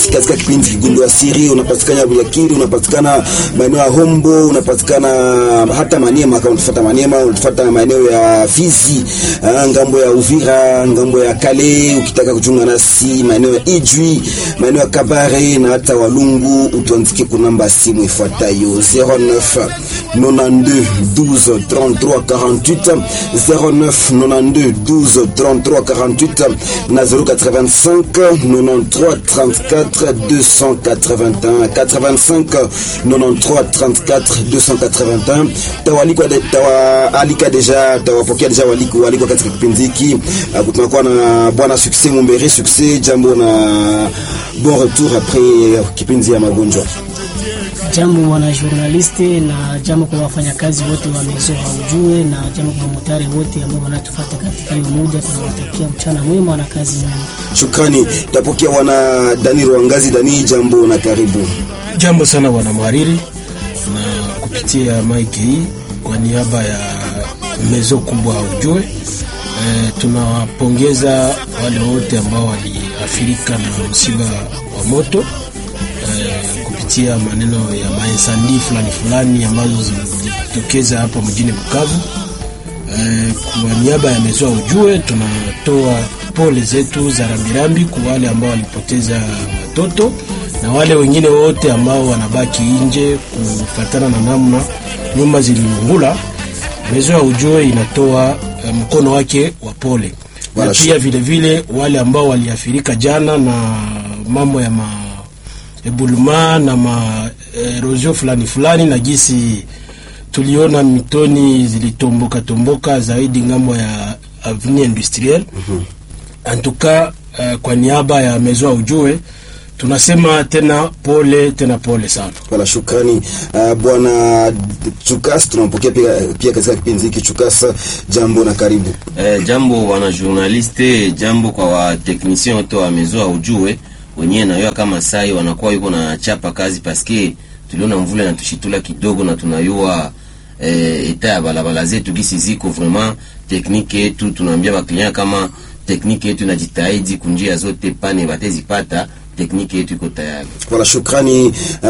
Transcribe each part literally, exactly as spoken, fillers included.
katika kipindi Kigundua Siri, unapatikana Buyakiri, unapatikana maeneo ya Hombo, unapatikana hata Maniema, kama unafuata Maniema, unafuata maeneo ya Fizi, uh, ngambo ya Uvira, ngambo ya Kale, ukitaka kujiunga nasi maeneo ya Ijwi, maeneo ya Kabare na hata Walungu, utuandikie kwa namba simu ifuatayo zero neuf quatre-vingt-deux douze trente-trois quarante-huit zero neuf quatre-vingt-deux douze trente-trois quarante-huit na zero quatre-vingt-cinq quatre-vingt-treize trente-quatre deux cent quatre-vingt-un quatre-vingt-cinq quatre-vingt-treize trente-quatre deux cent quatre-vingt-un. Tawalikwa de, tawa alika deja tawapokea deja waliko waliko katika kipindi hiki. Tunakuwa na bwana Success Mumbere. Success, jambo na bon retour après kipindi ya magonjwa. Jambo wana journaliste na jambo kwa wafanyakazi wote wa Mezo Haujue na jambo kwa motari wote ambao wanatufuata katika hiyo moja. Tunawatakia mchana mwema na kazi njema. Shukrani. Tapokea wana Dani Rwangazi. Dani, jambo na karibu. Jambo sana wana Mwariri, na kupitia mike hii kwa niaba ya Mezo kubwa Haujue, e, tunawapongeza wale wote ambao waliathirika na msiba wa moto e, kupitia maneno ya mainsandi fulani fulani ambazo zilitokeza hapa mjini Bukavu. E, kwa niaba ya Mezo Haujue tunatoa pole zetu za rambirambi kwa wale ambao walipoteza watoto na wale wengine wote ambao wanabaki nje kufuatana na namna nyumba zililungula. Mezo Haujue inatoa uh, mkono wake wa pole. Na pia vile vile wale ambao waliathirika jana na mambo ya ma ebuluma na ma erosion fulani fulani, na gisi tuliona mitoni zilitomboka tomboka zaidi ngambo ya avenue industrielle. Mm-hmm. Antuka uh, kwa niaba ya Mezo Haujue tunasema tena pole, tena pole sana. Wala shukrani. Uh, bwana Chukas, tunampokea pia, pia katika kipindi hiki. Chukas, jambo na karibu. Eh, jambo wana journaliste, jambo kwa wa technicien wote wa Mezo Haujue wenyewe, na yeye kama sai wanakuwa yuko na chapa kazi paske tuliona mvula na tushitula kidogo, na tunayua eh, eta ya balabala zetu gisi ziko vraiment technique yetu. Tunaambia baklinya kama technique yetu inajitahidi kunjia zote pane batezi pata tekniki yetu iko tayari. Wala shukrani uh,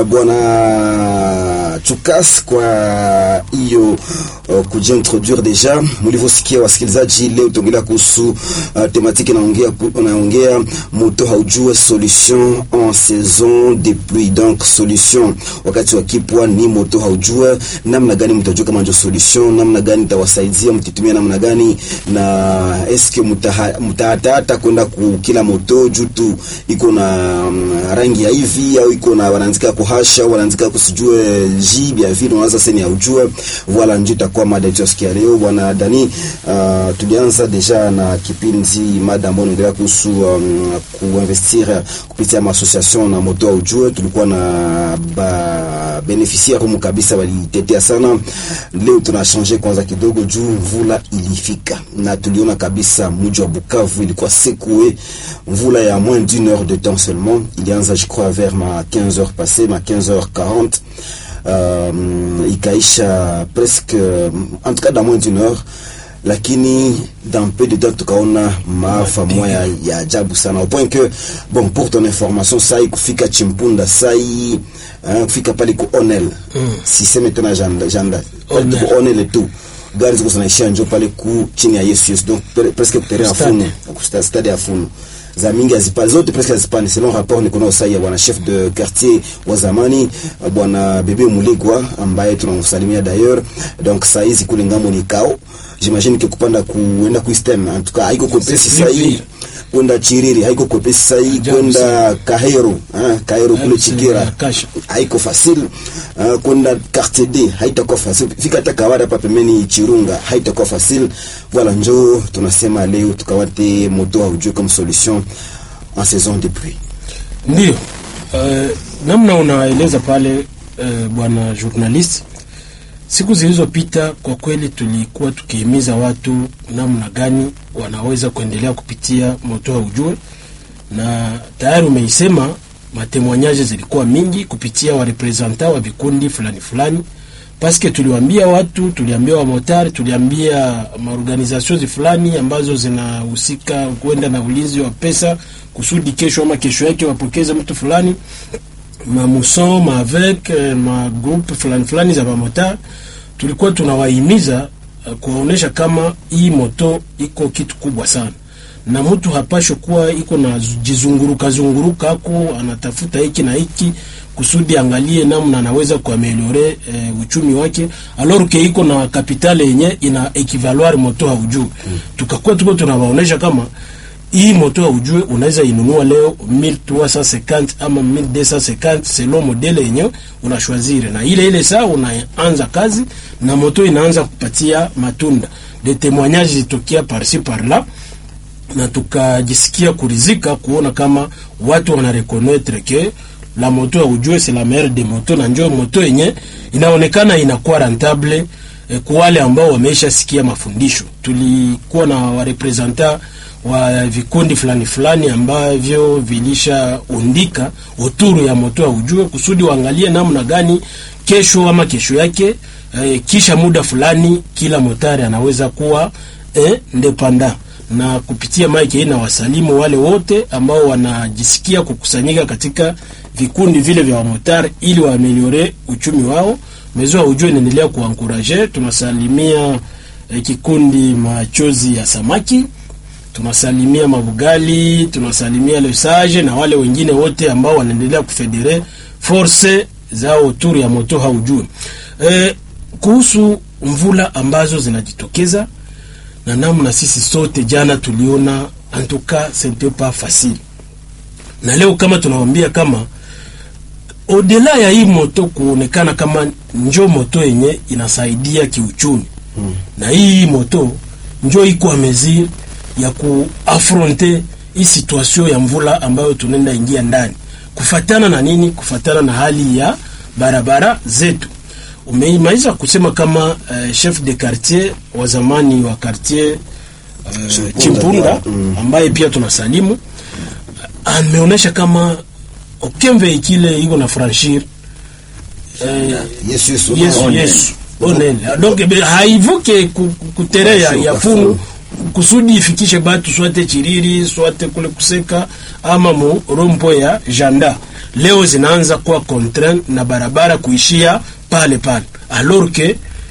bwana Chukas kwa hiyo uh, kujintroduire deja. Mlivyosikia wasikilizaji, leo tuongelea kuhusu uh, tematiki naongea naongea Moto Haujue solution en saison de pluie. Donc solution wakati wa kipwa ni Moto Haujue. Namna gani mtajua kama ndio solution, namna gani tawasaidia, mtitumia namna gani, na eske mtahata hata kwenda ku kila moto jutu iko na Um, rangi ya hivi au iko na wanaandika kuhasha au wanaandika kusijue jibi ya vile unaanza seni ya ujue. Voilà, ndio itakuwa mada yetu sikia leo bwana Dani. Uh, tulianza deja na kipindi mada ambayo inaendelea kuhusu um, kuinvestir kupitia association na Moto Haujue. Tulikuwa na ba beneficiaire humu kabisa, walitetea sana. Leo tuna changer kwanza kidogo juu mvula ilifika na tuliona kabisa mji wa Bukavu ilikuwa secoué, mvula ya moins d'une heure de temps seulement. Ilianza je crois vers ma quinze heures passées, ma quinze heures quarante, euh, ikaisha presque en tout cas dans moins d'une heure, lakini dans peu de temps tukaona maafa moya ya ajabu sana, au point que bon, pour ton information, sai kufika Chimpunda, sai hein, kufika pale ku Onel, mm. si sema tena janda janda Onel, ku Onel tu gari ziko zinaishia njoo pale ku chini ya Yesu Yesu, donc presque terrain afunu, ku stade afunu za mingi azipa zote presque azipani, selon rapport niko nao sasa ya bwana chef de quartier wa zamani bwana Bebe Mulegwa ambaye tunamsalimia d'ailleurs. Donc saa hizi kule ngambo ni kao, j'imagine que kupanda kuenda ku system en tout cas haiko kopesi sasa hivi, kwenda Chiriri haiko kopesi sasa hivi, kwenda Kahero hein, Kahero kule Chikera haiko facile, uh, kwenda quartier D haitakuwa facile, fika hata Kawada hapa pembeni Chirunga haitakuwa facile. Voilà, njoo tunasema leo tukawate Moto Haujue comme solution en saison de pluie. Ndio uh, namna unaeleza pale uh, bwana journalist. Siku zilizopita kwa kweli tulikuwa tukihimiza watu namna gani wanaweza kuendelea kupitia Moto Haujue, na tayari umeisema matemoignage zilikuwa mingi kupitia wa representants wa vikundi fulani fulani Paske tuliwaambia watu, tuliambia wa motari, tuliambia maorganizations fulani ambazo zinahusika kwenda na ulinzi wa pesa kusudi kesho ama kesho yake wapokeze mtu fulani, ma muson, ma avec, ma groupe fulani fulani za motari. Tulikuwa tunawahimiza uh, kuwaonesha kama hii moto iko kitu kubwa sana. Na mtu hapasho kuwa iko na jizunguruka zunguruka ako anatafuta hiki na hiki kusudi angalie namna anaweza kuameliore e, uchumi wake, alors que iko na kapitali yenye ina equivaloir moto haujue. Mm. Tukakuwa tuko tunawaonesha kama hii moto haujue unaweza inunua leo mille trois cent cinquante ama mille deux cent cinquante selon modele yenye unashwazire, na ile ile saa unaanza kazi na moto inaanza kupatia matunda. De témoignages zitokea par-ci par-là, na tukajisikia kurizika kuona kama watu wana reconnaître que la moto haujue c'est la meilleure des motos, na njoo moto yenye inaonekana inakuwa rentable eh, kwa wale ambao wameisha sikia mafundisho. Tulikuwa na wa representa wa vikundi fulani fulani ambavyo vilisha undika uturu ya moto haujue kusudi waangalie namna gani kesho ama kesho yake eh, kisha muda fulani kila motari anaweza kuwa eh, independent. Na kupitia mike hii na wasalimu wale wote ambao wanajisikia kukusanyika katika vikundi vile vya motari ili waameliore uchumi wao. Mezo haujue inaendelea kuankuraje. Tunasalimia eh, kikundi machozi ya samaki, tunasalimia mabugali, tunasalimia le sage na wale wengine wote ambao wanaendelea kufedere force za uturu ya moto haujue. Eh, kuhusu mvula ambazo zinajitokeza na namna sisi sote jana tuliona antuka c'était pas facile. Na leo kama tunawaambia kama odela ya hii moto kuonekana kama njo moto yenye inasaidia kiuchumi. Hmm. Na hii moto njo iko amezir ya kuafronte hii situation ya mvula ambayo tunaenda ingia ndani. Kufatana na nini? Kufatana na hali ya barabara zetu. Umeimaliza kusema kama uh, chef de quartier wa zamani wa quartier uh, Chimpunda ambaye pia tunasalimu ameonesha kama aucun véhicule iko na franchir eh, Yesu Yesu Yesu Yesu onele donc haivuke kutere ya, ya funu kusudi ifikishe batu swate Chiriri swate kule kuseka ama mu rompo ya Janda. Leo zinaanza kuwa contraint na barabara kuishia pale pale, alors que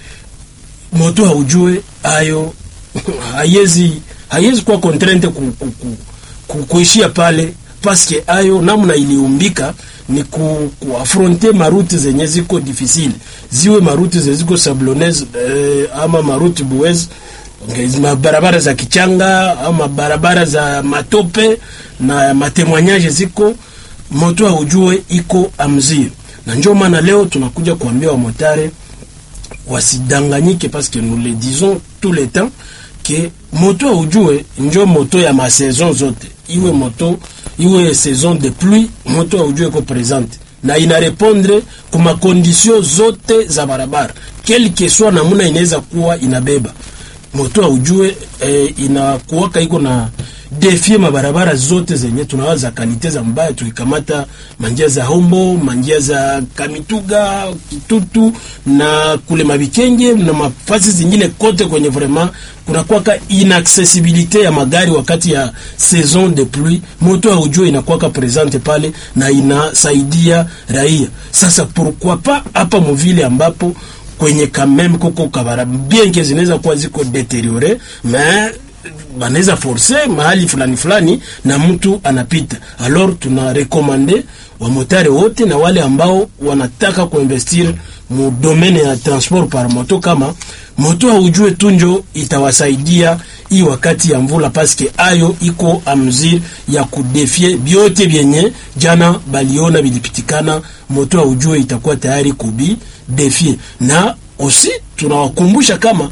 moto haujue ayo hayezi hayezi kuwa contrainte ku, ku, ku, ku, kuishia pale parce que ayo namna iliumbika ni ku, ku affronter maruti zenye ziko difficile, ziwe maruti zenye ziko sablonneuse eh, ama maruti boueuse, barabara za kichanga ama barabara za matope na matemoignage ziko moto haujue iko amzir. Na njoo maana leo tunakuja kuambia wa motare wasidanganyike parce que nous le disons tout le temps que moto haujue njoo moto ya ma saison zote, iwe moto iwe saison de pluie, moto haujue iko présente na ina répondre kuma conditions zote za barabara, quel que soit namuna inaweza kuwa inabeba moto haujue eh, inakuwaka iko na defie mabarabara zote zenye tunawaza kalite za mbaya. Tukikamata manjia za Hombo, manjia za Kamituga, Kitutu na kule Mabikenge na mafasi zingine kote kwenye vraiment kuna kwaka inaccessibilité ya magari wakati ya saison de pluie, moto haujue inakuwaka presente pale na inasaidia raia. Sasa pourquoi pas hapa mvile ambapo kwenye kameme koko kabara bien que zinaweza kuwa ziko deteriore mais banaweza forcer mahali fulani fulani na mtu anapita. Alors tuna recommander wa motari wote na wale ambao wanataka kuinvestir mu domaine ya transport par moto, kama moto haujue tunjo itawasaidia hii wakati ya mvula, paske ayo iko amzir ya kudefie biote byenye jana baliona bilipitikana. Moto haujue itakuwa tayari kubi defie. Na aussi tunawakumbusha kama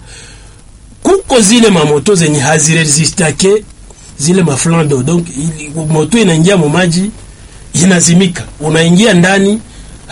kuko zile mamoto zenye haziresistake zile maflando, donc moto inaingia mu maji inazimika, unaingia ndani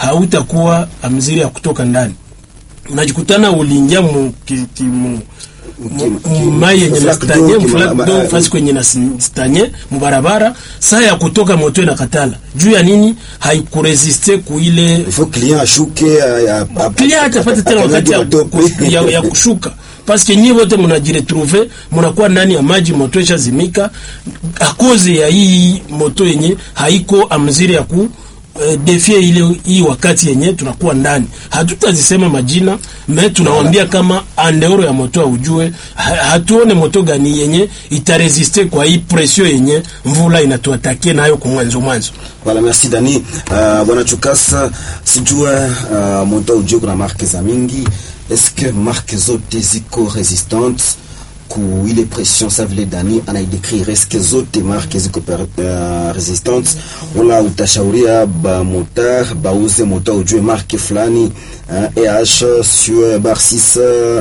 hautakuwa amziri ya kutoka ndani, unajikutana uliingia mu, ki, ki, mu mai yenye na stanye mflak do fasi kwenye na stanye mubarabara, saa ya kutoka moto na katala juu ya nini haikuresiste kuile. Il faut client ashuke, client atapata tena wakati ya, ya kushuka parce que nyinyi wote mnajiretrouver mnakuwa ndani ya maji, moto isha zimika a cause ya hii moto yenye haiko amziri ya ku Uh, defie ile hii wakati yenye tunakuwa ndani. Hatutazisema majina, me tunawaambia kama andeoro ya moto ujue ha, hatuone moto gani yenye itaresiste kwa hii pression yenye mvula inatuatakia nayo kwa mwanzo mwanzo. Voilà, merci Dani. Uh, bwana Chukasa, sijua uh, moto ujue kuna marque za mingi. Est-ce que marque zote ziko resistante ku ile pression? Ça vile Dani anaidécrire est-ce que zote marque ziko uh, resistante wala utashauria ba motar bauze moto ujue marque fulani uh, E H sur bar six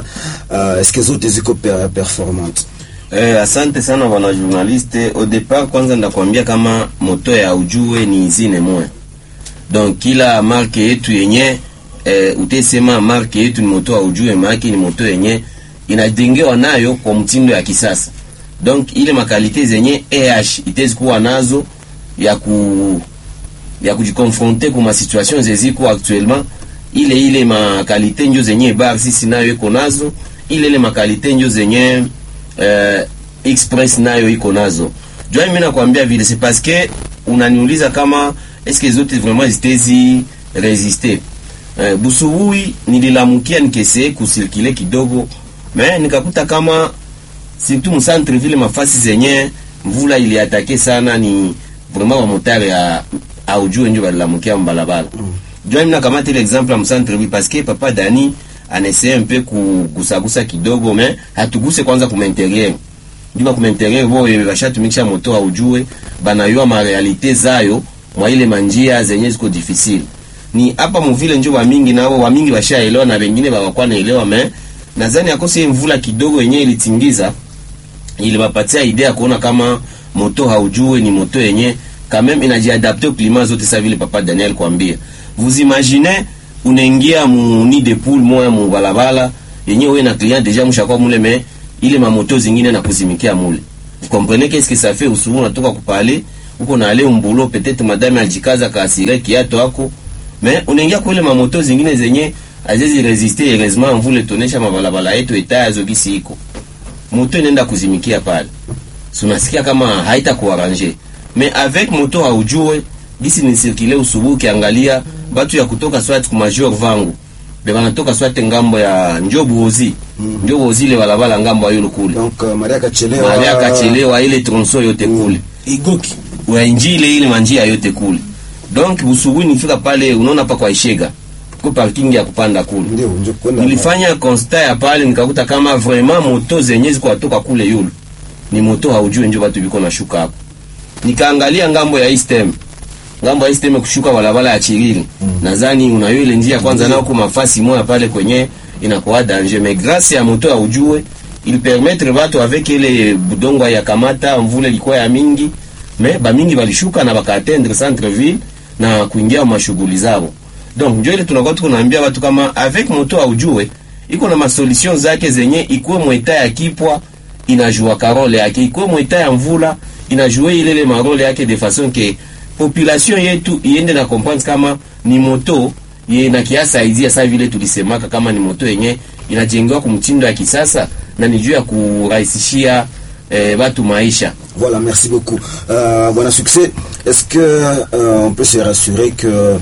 uh, est-ce que zote ziko per, performante? Eh, asante sana wana journaliste. Au départ kwanza ndakwambia kama moto ya ujue ni izine moja. Donc kila marque yetu yenye eh, utesema marque yetu ni moto ya ujue, marque ni moto yenye inajengewa nayo kwa mtindo ya kisasa. Donc ile makalite zenye E H itezi kuwa nazo ya ku ya kujikonfronter kwa ma situation zeziko actuellement, ile ile makalite njo zenye bar sisi nayo iko nazo, ile ile makalite njo zenye uh, express nayo iko nazo. Jua mimi nakwambia vile c'est parce que unaniuliza kama est-ce que zote vraiment zitezi résister. Uh, busuhui nililamukia nikese kusirkile kidogo, mais nikakuta kama surtout mu centre ville mafasi zenye mvula ili atake sana ni vraiment wa motari ya aujue ndio balamukia mbalabala. Mm. Jua mimi nakamata ile exemple mu centre ville parce que papa Dani anese un peu kugusagusa kidogo, mais hatuguse kwanza ku intérieur. Ndio ku intérieur bo yebashatumikisha moto aujue banayua ma realite zayo mwa ile manjia zenye ziko difficile. Ni hapa mu vile ndio wa mingi nao wa mingi washaelewa na wengine bawakwa naelewa, mais nadhani akose mvula kidogo yenye ilitingiza ili bapatia idea kuona kama moto haujue ni moto yenye quand même inajiadapter au climat zote. Sa vile papa Daniel kwambia, vous imaginez unaingia mu ni de poule moya mu balabala yenye wewe na client déjà mshakuwa mule, mais ile ma moto zingine na kuzimikia mule. Vous comprenez qu'est-ce que ça fait? Usubu unatoka kupale uko na ale mbulo, peut-être madame aljikaza kaasire kiato wako, mais unaingia kwa ile ma moto zingine zenye azezi résister. Heureusement mvule tonesha mabalabala yetu etazo gisi iko moto inaenda kuzimikia pale, sunasikia kama haita kuarranger. Mais avec moto haujue gisi ni circuler usubu, kiangalia batu ya kutoka swati ku major vangu be banatoka swati ngambo ya Njobu Ozi. Mm. Njobu Ozi le balabala ngambo ayo kule. Donc uh, Maria Kachelewa Maria Kachelewa ile tronso yote kule. Mm. Igoki wa injile ile manjia yote kule. Donc usubu nifika pale unaona pa kwa Ishega kwa parking ya kupanda kule. Ndio ndio kwenda. Nilifanya constat ya pale nikakuta kama vraiment moto zenye ziko kutoka kule yulu ni moto haujue ndio watu biko na shuka hapo. Nikaangalia ngambo ya Eastem. Ngambo ya Eastem kushuka balabala ya Chiriri. Mm. Nadhani unayo ile njia kwanza nao kwa mafasi moja pale kwenye inakuwa danger, mais grâce ya moto haujue il permettre watu avec ile budongo ya kamata mvule ilikuwa ya mingi, mais ba mingi walishuka na bakaatendre centre ville na kuingia mashughuli zao. Donc ndio ile tunakuwa tunaambia watu kama avec moto haujue iko na masolution zake zenye ikuwe mweta ya kipwa inajua karole yake, ikuwe mweta ya mvula inajua ile ile marole yake de façon que population yetu iende na comprendre kama ni moto ye na kiasa idea sasa vile tulisemaka kama ni moto yenye inajengewa kumtindo ya kisasa na ni juu ya kurahisishia eh, watu maisha. Voilà, merci beaucoup. Euh, bon succès. Est-ce que euh, on peut se rassurer que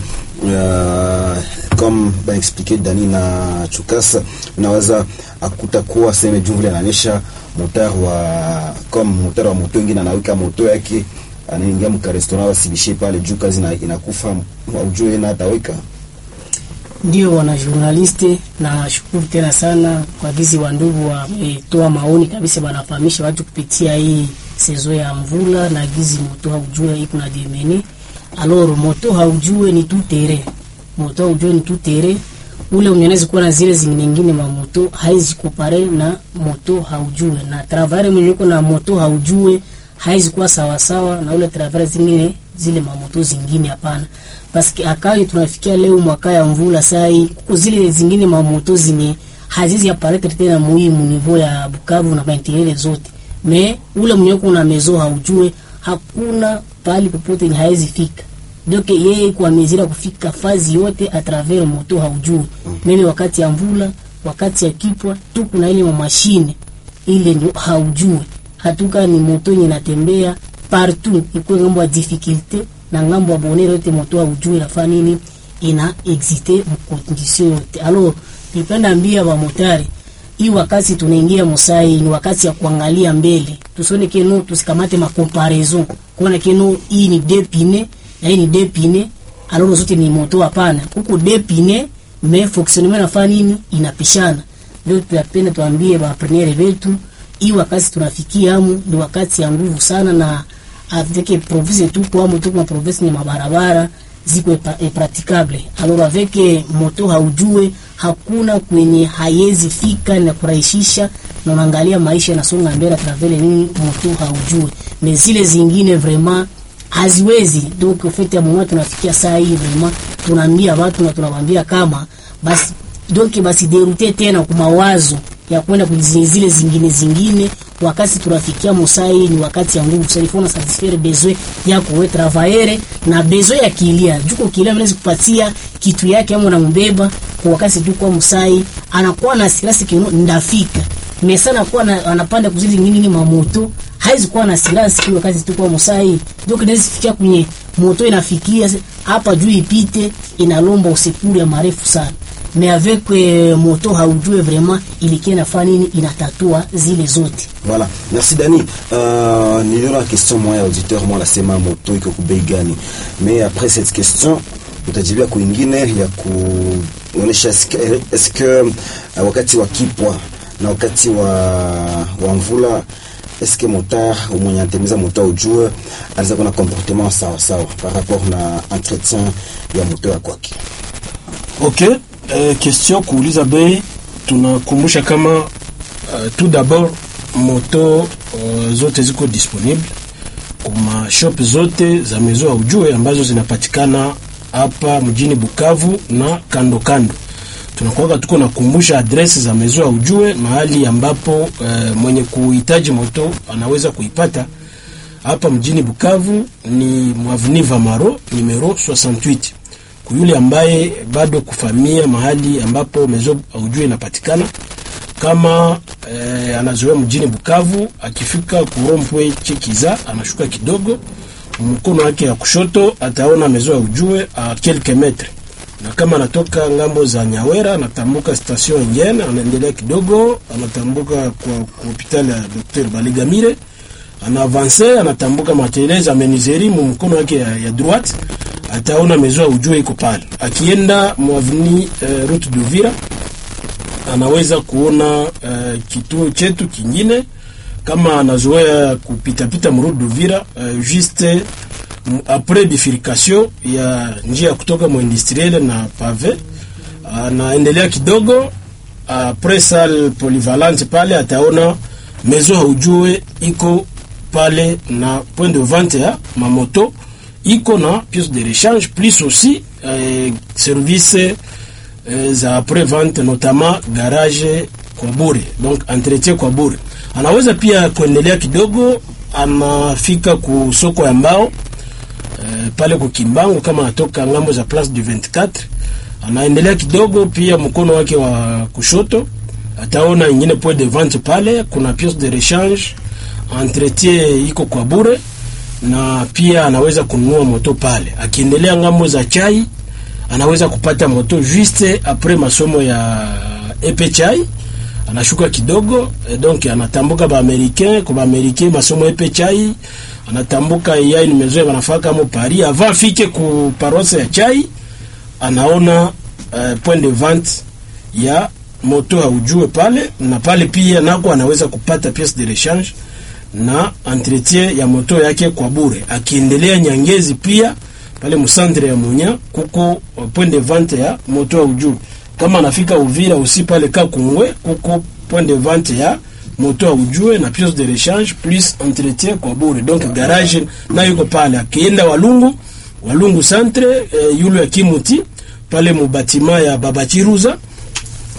euh, comme ba expliqué Dani na Chukasa naweza akutakuwa sema jumla inaonyesha motar wa comme motar wa moto ngine anaweka moto yake anaingia mka restaurant wasibishe pale juu kazi na inakufa ujue na ataweka. Ndio wana journaliste, na shukuru tena sana kwa gizi wa ndugu wa e, toa maoni kabisa, wanafahamisha watu kupitia hii sezo ya mvula na gizi moto haujue iko na demeni. Alors moto haujue ni tutere, moto haujue ni tutere ule unyenezi kuwa na zile zingine nyingine ma moto haizi kupare na moto haujue, na travare mwenye uko na moto haujue haizi kuwa sawa sawa na ule travare zingine zile ma moto zingine, hapana. Paske akali tunafikia leo mwaka ya mvula sai kuko zile zingine ma moto zime hazizi apparaître tena muhimu niveau ya Bukavu na mainterieur zote. Me ule mwenye kuna mezo haujue hakuna pali popote ni haizi fika. Donc yeye kwa mezira kufika fazi yote a travers moto haujue. Mimi wakati ya mvula, wakati ya kipwa tu kuna ile mashine ile ndio haujue. Hatuka ni moto yenye natembea partout, iko ngambo ya difficulté na ngambo ya bonheur yote moto haujue nafanya nini ina existe mkondition yote. Alors nipenda ambia wa motari hii wakati tunaingia Musai ni wakati ya kuangalia mbele. Tusione keno tusikamate ma comparaison. Kuona keno hii ni depine na hii ni depine, alors zote ni moto hapana. Huko depine mais fonctionnement nafanya nini inapishana. Ndio tunapenda tuambie ba premier wetu hii wakati tunafikia hamu ni wakati ya nguvu sana, na avec province tu kwa moto kwa province ni mabarabara ziko e praticable. Alors avec moto haujue hakuna kwenye hayezi fika na kurahisisha, na unaangalia maisha yanasonga mbele travele nini moto haujue. Mais zile zingine vraiment haziwezi. Donc au fait ya moment tunafikia saa hii vraiment tunaambia watu na tunawaambia kama basi donc basi derute tena kwa mawazo ya kwenda kuzile zingine zingine. Wakati tunafikia Musai ni wakati ya nguvu sana, ifona satisfaire besoin yako wewe travailler na besoin ya kilia. Juko kilia mnaweza kupatia kitu yake ama unambeba kwa wakati tu kwa Musai anakuwa na silasi kino ndafika. Mesana kwa anapanda kuzidi nyingine ni mamoto haizi kuwa na silasi kwa wakati tu kwa Musai. Donc inaweza fikia kwenye moto inafikia hapa juu ipite inalomba usekuri ya marefu sana. Mais avec euh, moto haujue vraiment ilikia nafanya nini inatatua zile zote. Voilà, merci Dani. Euh, niliona la question moya auditeur moi la sema moto iko kubei gani. Mais après cette question utajibia kuingine ya kuonesha est-ce que uh, wakati wa kipwa na wakati wa wa mvula est-ce que motard au mwenye anatembeza moto ujue anaweza kuwa na comportement sawa sawa par rapport na entretien ya moto ya kwake. Okay. Euh, question kuuliza bei, tunakumbusha kama uh, tout d'abord moto uh, zote ziko disponible kuma shop zote za mezo ya ujue ambazo zinapatikana hapa mjini Bukavu na kando kando. Tunakuwa tuko nakumbusha address za mezo ya ujue, mahali ambapo uh, mwenye kuhitaji moto anaweza kuipata. Hapa mjini Bukavu ni Avenue Vamaro numero soixante-huit. Yule ambaye bado kufamia mahali ambapo mezo ujue inapatikana, kama eh, anazoea mjini Bukavu, akifika kurompwe Chikiza anashuka kidogo, mkono wake ya kushoto ataona mezo ujue a quelques metres. Na kama anatoka ngambo za Nyawera anatambuka station Ngene, anaendelea kidogo anatambuka kwa hospitali ya Docteur Baligamire, ana avancer anatambuka Mateleza Menizeri, mkono wake ya, ya droite ataona mezo ujue iko pale. Akienda mwavini uh, route d'Uvira anaweza kuona uh, kituo chetu kingine. Kama anazoea kupita pita mu route d'Uvira uh, juste um, après bifurcation ya njia kutoka mu industriel na pave, anaendelea kidogo après salle polyvalente pale ataona mezo ujue iko pale na point de vente ya mamoto iko na pièce de rechange plus aussi euh, service euh, za après vente notamment garage kwa bure, donc entretien kwa bure. Anaweza pia kuendelea kidogo anafika ku soko ya mbao euh, pale kwa Kimbangu, kama atoka ngambo za place du vingt-quatre anaendelea kidogo pia mkono wake wa kushoto ataona ingine point de vente pale, kuna pièce de rechange, entretien iko kwa bure, na pia anaweza kununua moto pale. Akiendelea ngambo za chai anaweza kupata moto juste après masomo ya epe chai, anashuka kidogo e donc anatambuka ba américain kwa ba américain masomo epe chai, anatambuka yai ni mezo wanafaka mo Paris avant fike ku paroisse ya chai, anaona uh, point de vente ya moto haujue pale, na pale pia nako anaweza kupata pièce de rechange na entretien ya moto yake kwa bure. Akiendelea Nyangezi pia pale mcentre ya Munya kuko point de vente ya moto ya ujue. Kama anafika Uvira usi pale Kakungwe kuko point de vente ya moto ya ujue na pièce de rechange plus entretien kwa bure. Donc garage na yuko pale. Akienda Walungu, Walungu centre eh, yule ya Kimuti pale mubatima ya Baba Chiruza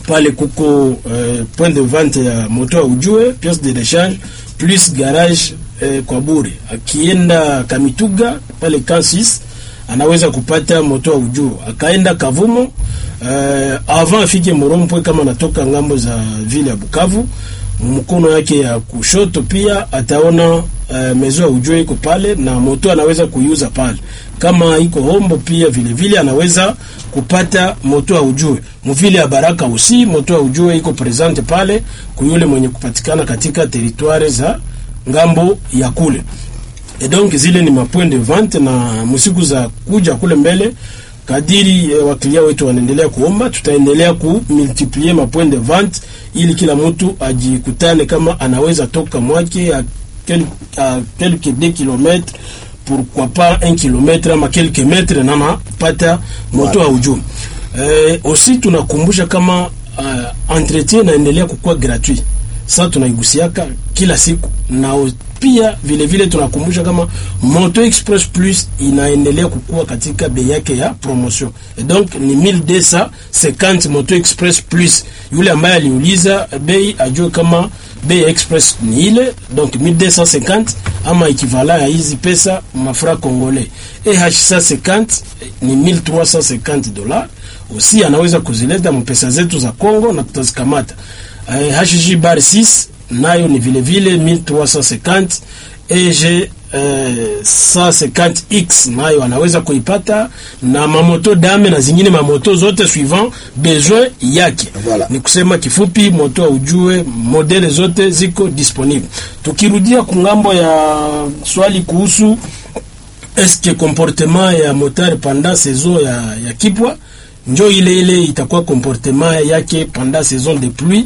pale kuko uh, point de vente ya moto ya ujue, pièce de rechange plus garage uh, kwa bure. Akienda Kamituga pale Kansis anaweza kupata moto ya ujue. Akaenda Kavumo uh, avant afike Morompwe kama natoka ngambo za vile ya Bukavu, mkono yake ya kushoto pia ataona uh, mezo ya ujue iko pale na moto anaweza kuyuza pale. Kama iko Hombo pia vile vile anaweza kupata moto ya ujue. Mvile ya Baraka usi moto ya ujue iko presente pale kuyule mwenye kupatikana katika territoire za ngambo ya kule. Et donc zile ni mapoint de vente, na musiku za kuja kule mbele kadiri eh, wakilia wetu wanaendelea kuomba, tutaendelea ku multiplier mapoint de vente ili kila mtu ajikutane kama anaweza toka mwake a quel, a quelques deux kilomètres, pourquoi pas un kilomètre ama quelques mètres na napata moto wa ujumbe. Eh, aussi tunakumbusha kama uh, entretien naendelea kukua gratuit. Sasa tunaigusiaka kila siku, na pia vile vile tunakumbusha kama Moto Express Plus inaendelea kukua katika bei yake ya promotion. Et donc ni mille deux cent cinquante Moto Express Plus. Yule ambaye aliuliza bei ajue kama bei Express ni ile, donc mille deux cent cinquante ama equivalent ya hizi pesa mafra congolais. Et H cent cinquante ni mille trois cent cinquante dollars. Aussi anaweza kuzileta mpesa zetu za Kongo na tutazikamata. Uh, H G bar six nayo ni vile vile mille trois cent cinquante. E G uh, cent cinquante X nayo anaweza kuipata, na mamoto dame na zingine mamoto zote suivant besoin yake. Voilà. Ni kusema kifupi moto ujue modele zote ziko disponible. Tukirudia kungambo ya swali kuhusu eske comportement ya motard pendant saison ya, ya kipwa, njo ile ile itakuwa comportement yake pendant saison de pluie.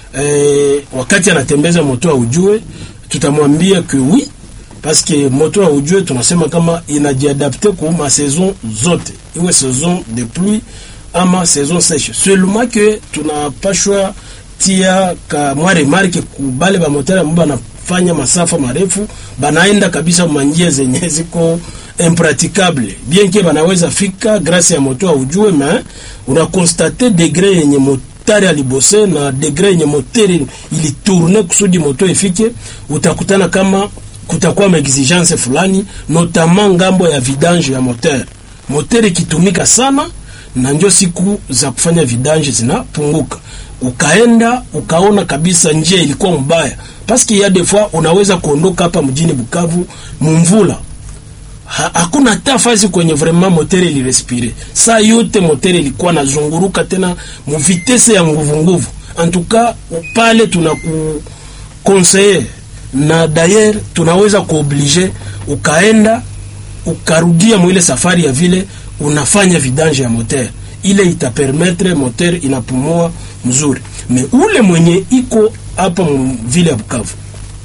Eh, wakati anatembeza moto wa ujue tutamwambia que oui, parce que moto wa ujue tunasema kama inajiadapte kwa ma saison zote, iwe saison de pluie ama saison sèche. Seulement que tunapashwa tia ka mwa remarque kubale ba moteur ambao banafanya masafa marefu, banaenda kabisa manjia zenye ziko impraticable, bien que banaweza fika grâce ya moto wa ujue, mais una constate degré yenye motari alibose na degré yenye moteri ili tourne kusudi moto ifike, utakutana kama kutakuwa maexigence fulani, notamment ngambo ya vidange ya moteur. Moteur ikitumika sana na ndio siku za kufanya vidange zinapunguka. Ukaenda ukaona kabisa njia ilikuwa mbaya, parce qu'il y a des fois unaweza kuondoka hapa mjini Bukavu mumvula, ha, hakuna tafasi kwenye vraiment moteur ili respire. Saa yote moteur ilikuwa nazunguruka tena mu vitesse ya nguvu nguvu. En tout cas pale tunaku conseiller, na d'ailleurs tunaweza kuoblige ukaenda ukarudia mwile safari ya vile unafanya vidange ya moteur, ile itapermettre moteur inapumua mzuri. Me ule mwenye iko hapa vile ya Bukavu,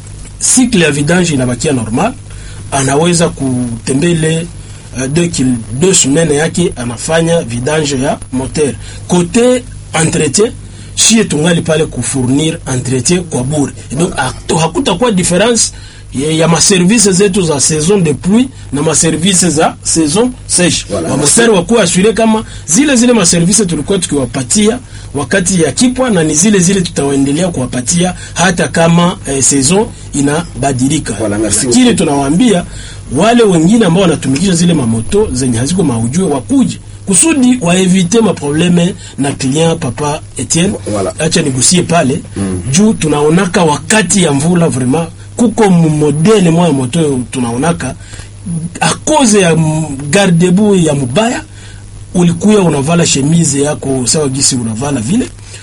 cycle ya vidange inabakia normal, anaweza kutembele uh, deux, deux semaines yake anafanya vidange ya moteur. Côté entretien, si tungali pale kufournir entretien kwa bure. Donc hakutakuwa difference ya, ya maservice zetu za saison de pluie na maservice za saison sèche. Voilà, wamasari wakuwa asure kama zile zile maservice tulikuwa tukiwapatia wakati ya kipwa, na ni zile zile tutaendelea kuwapatia hata kama eh, saison inabadilika. Voilà, lakini tunawaambia wale wengine ambao wanatumikisha zile mamoto zenye haziko maujue wakuje kusudi waevite ma probleme na client Papa Etienne. Voilà. Acha nigusie pale mm. juu tunaonaka wakati ya mvula vraiment kuko modele mwa moto tunaonaka a cause ya garde-boue ya mubaya, ulikuya unavala chemise yako sawa gisi unavala vile,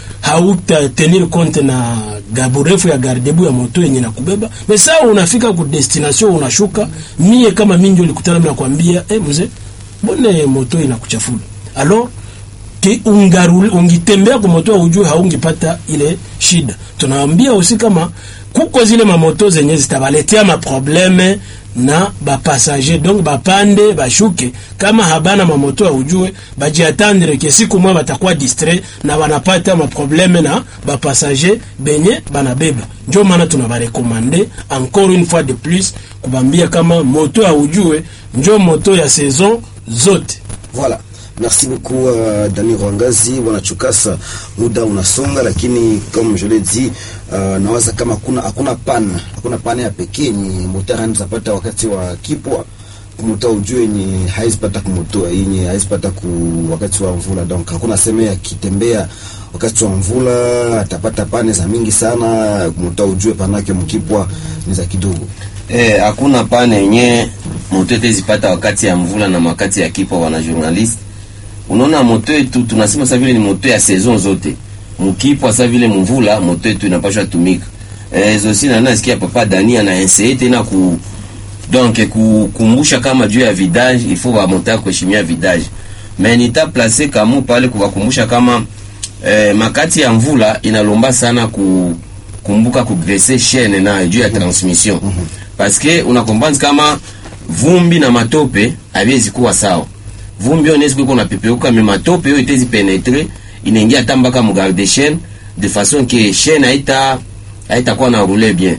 hauta tenir compte na gaburefu ya garde-boue ya moto yenye na kubeba. Mesa unafika ku destination unashuka, mie kama mingi ulikutana mimi nakwambia eh mzee bone moto inakuchafula. Alors ki ungaruli ungitembea kwa moto ujue haungipata ile shida. Tunaambia usi kama kuko zile mamoto zenye zitabaletea ma probleme na ba passager, donc ba pande ba shuke kama habana mamoto ujue bajiatandre ke siku mwa batakuwa distrait na wanapata ma probleme na ba passager benye banabeba. Ndio maana tunabarekomande encore une fois de plus kubambia kama moto ujue ndio moto ya saison zote. Voilà. Merci beaucoup uh, Dani Rwangazi. Bwana Chukasa, muda unasonga, lakini kama je l'ai dit, uh, nawaza kama kuna hakuna pana hakuna pana ya pekee ni moteur anapata wakati wa kipwa kumutoa ujue ni haizipata kumutoa yenye haizipata ku wakati wa mvula. Donc hakuna sema ya kitembea wakati wa mvula atapata pane za mingi sana, kumutoa ujue panake mkipwa ni za kidogo. Eh, hakuna pane yenye moto tezipata wakati ya mvula na wakati ya kipwa. Wana journalist, unaona moto yetu tunasema sasa vile ni moto ya saison zote, mkipwa sasa vile mvula moto yetu inapaswa tumika. Eh, zosi na nasikia papa Dani ana essayer tena ku donc kukumbusha kama juu ya vidage il faut ba monter kuheshimia vidage, mais nita placer kama pale kuwakumbusha kama eh, makati ya mvula inalomba sana kukumbuka kugresser chaîne na juu ya transmission, parce que unakombanza kama vumbi na matope haviwezi kuwa sawa. Vumbi onesi kuko na pepeuka, mais matope yo itezi pénétrer inaingia tambaka mu garde chaîne de façon que chaîne haita haita kwa na rouler bien.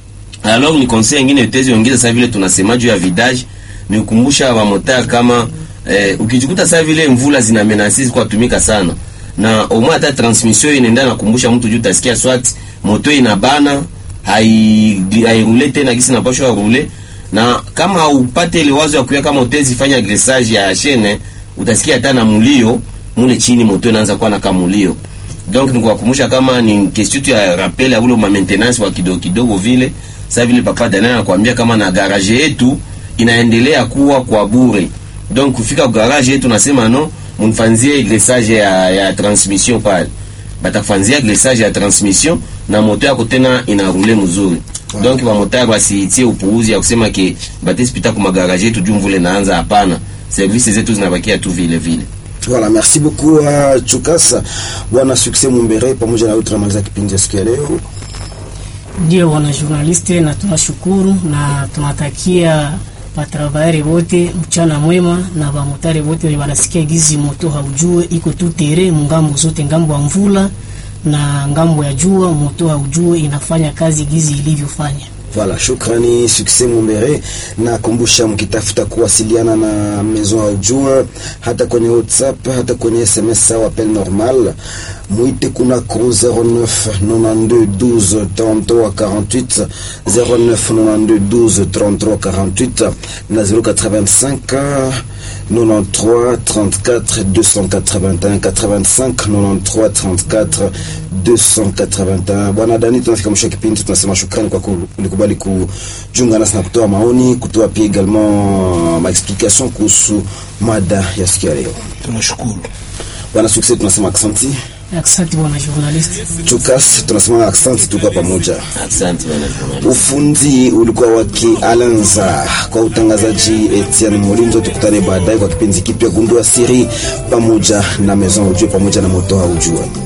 Alors ni conseil ngine utezi ongeza sasa vile tunasema juu ya vidage, ni ukumbusha wa moteur kama eh, ukijikuta sasa vile mvula zina menaces kwa tumika sana na au moins hata transmission inaenda na kukumbusha mtu juu tasikia swat moto inabana hai hairule tena kisi napashwa rule, na kama upate ile wazo ya kuya kama utezi fanya gressage ya chaîne utasikia hata na mulio mule chini moto inaanza kuwa na kamulio. Donc ni kuwakumbusha kama ni question tu ya rappel ya ule ma maintenance wa kidogo kidogo vile. Sasa vile papa Dana anakuambia kama na garage yetu inaendelea kuwa kwa bure. Donc kufika garage yetu nasema no, mnifanzie glissage ya ya transmission pale. Batakufanzia glissage ya transmission na moto yako tena inarule mzuri. Wow. Donc ba moteur basitie upuuzi ya kusema ke batespita kwa garage yetu juu mvule naanza, hapana. Services zetu zinabakia tu vile vile. Voilà, merci beaucoup à uh, Chukasa. Bwana Success Mumbere pamoja na utramaliza kipindi siku ya leo. Ndio wana journaliste, na tunashukuru na tunatakia patravaere wote mchana mwema, na bamotare wote wanasikia gizi moto haujue iko tu tere mungambo zote, ngambo ya mvula na ngambo ya jua, moto haujue inafanya kazi gizi ilivyofanya. Voilà, shukrani Success Mumbere, na kumbusha mkitafuta kuwasiliana na Maison Haujue hata kwenye WhatsApp hata kwenye S M S sawa appel normal, muite kuna ku zero neuf ninety-deux douze trente-trois quarante-huit zero neuf ninety-deux douze trente-trois quarante-huit na zero eighty-five ninety-trois trente-quatre deux cent quatre-vingt-un eighty-five ninety-trois trente-quatre deux cent quatre-vingt-un. Bwana Dani, tunafika mwisho kipindi, tunasema shukrani kwa kulikubali kujiunga nasi na kutoa maoni, kutoa pia également ma explication kuhusu mada ya siku ya leo. Tunashukuru. Bwana Success, tunasema asante. Asante bwana journalist. Chukas, tunasema asante, tuko pamoja. Asante bwana journalist. Ufundi ulikuwa waki Alanza, kwa utangazaji Etienne Molinzo. Tukutane baadaye kwa kipindi kipya Gundua Siri pamoja na Maison Haujue pamoja na Moto Haujue.